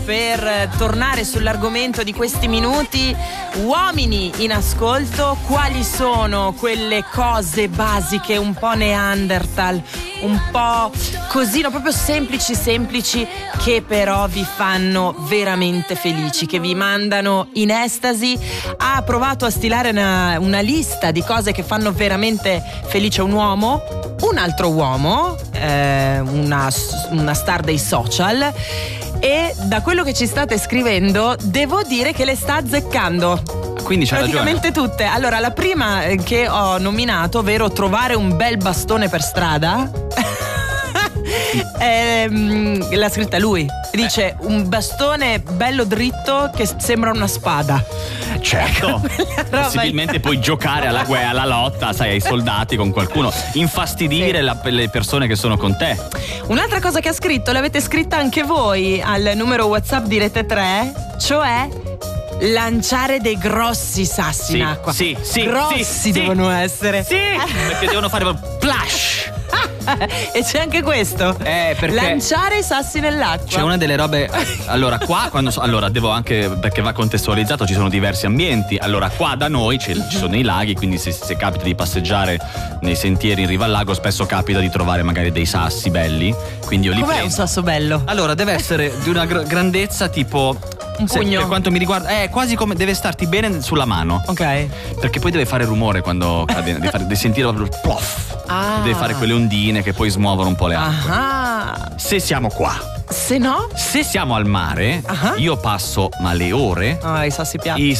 per tornare sull'argomento di questi minuti. Uomini in ascolto, quali sono quelle cose basiche un po' Neanderthal, un po' così, no, proprio semplici, che però vi fanno veramente felici, che vi mandano in estasi? Ha provato a stilare una lista di cose che fanno veramente felice un uomo, un altro uomo, una star dei social, e da quello che ci state scrivendo devo dire che le sta azzeccando. Quindi c'ha praticamente ragione. Tutte. Allora, la prima che ho nominato, ovvero trovare un bel bastone per strada, l'ha scritta lui. Dice un bastone bello dritto che sembra una spada. Certo, possibilmente puoi giocare alla guerra, alla lotta, sai, ai soldati con qualcuno, infastidire le persone che sono con te. Un'altra cosa che ha scritto, l'avete scritta anche voi al numero WhatsApp di Rete 3, cioè lanciare dei grossi sassi in acqua. Sì, grossi devono essere. Sì, perché devono fare splash. E c'è anche questo, perché lanciare i sassi nell'acqua. c'è una delle robe. Allora qua allora devo anche, perché va contestualizzato, ci sono diversi ambienti. Allora qua da noi ci sono i laghi, quindi se capita di passeggiare nei sentieri in riva al lago, spesso capita di trovare magari dei sassi belli. Quindi io li Com'è prendo. un sasso bello? Allora deve essere di una grandezza tipo un pugno. Per quanto mi riguarda è quasi come, deve starti bene sulla mano. Ok. Perché poi deve fare rumore quando cade, devi sentire proprio il plof. Deve fare quelle ondine che poi smuovono un po' le acque. Se siamo qua, se no, se siamo al mare, io passo le ore. I sassi piatti.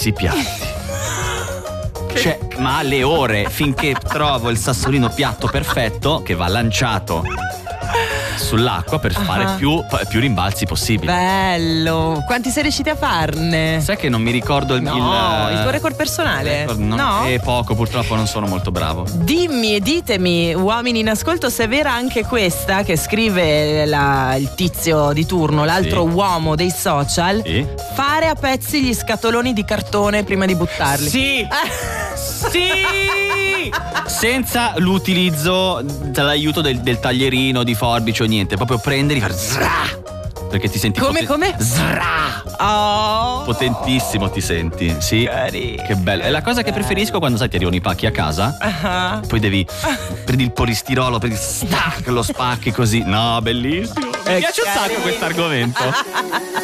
Cioè, ma le ore finché trovo il sassolino piatto perfetto che va lanciato sull'acqua per fare più rimbalzi possibili. Bello. Quanti sei riusciti a farne? Sai che non mi ricordo il tuo record personale? No? È poco, purtroppo non sono molto bravo. Ditemi, uomini in ascolto, se è vera anche questa che scrive il tizio di turno, l'altro uomo dei social. Sì. Fare a pezzi gli scatoloni di cartone prima di buttarli. Sì. Sì! Senza l'utilizzo dell'aiuto del taglierino, di forbice o niente, proprio prendere e fare zra! Perché ti senti come? Zra! Oh! Potentissimo ti senti, sì. Carino. Che bello. È la cosa che preferisco quando sai ti arrivano i pacchi a casa. Poi prendi il polistirolo, lo spacchi così. No, bellissimo. Mi piace un sacco questo argomento.